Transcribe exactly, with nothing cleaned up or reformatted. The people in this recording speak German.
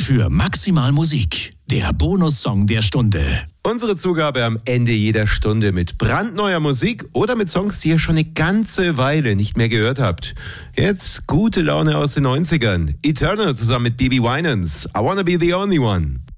für Maximal Musik, der Bonussong der Stunde. Unsere Zugabe am Ende jeder Stunde mit brandneuer Musik oder mit Songs, die ihr schon eine ganze Weile nicht mehr gehört habt. Jetzt gute Laune aus den neunzigern. Eternal zusammen mit B B Winans. I Wanna Be the Only One.